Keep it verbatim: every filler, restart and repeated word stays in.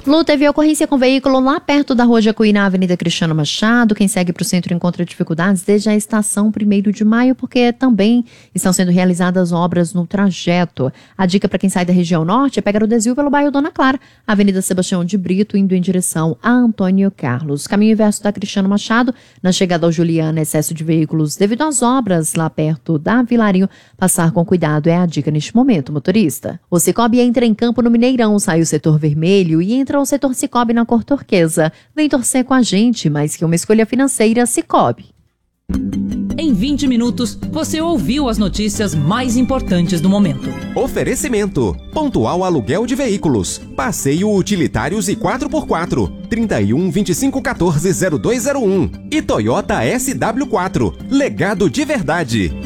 Lu, teve ocorrência com veículo lá perto da Rua Jacuí, na Avenida Cristiano Machado. Quem segue para o centro encontra dificuldades desde a estação primeiro de maio, porque também estão sendo realizadas obras no trajeto. A dica para quem sai da região norte é pegar o desvio pelo bairro Dona Clara, Avenida Sebastião de Brito, indo em direção a Antônio Carlos. Caminho inverso da Cristiano Machado, na chegada ao Juliana, excesso de veículos devido às obras lá perto da Vilarinho. Passar com cuidado é a dica neste momento, motorista. O Cicobi entra em campo no Mineirão, sai o setor vermelho e entra o setor Cicobi na cor turquesa. Vem torcer com a gente, mais que uma escolha financeira, Cicobi. Em vinte minutos, você ouviu as notícias mais importantes do momento. Oferecimento: Pontual Aluguel de Veículos, Passeio Utilitários e quatro por quatro, trinta e um, vinte e cinco, quatorze, zero dois zero um e Toyota S W quatro, legado de verdade.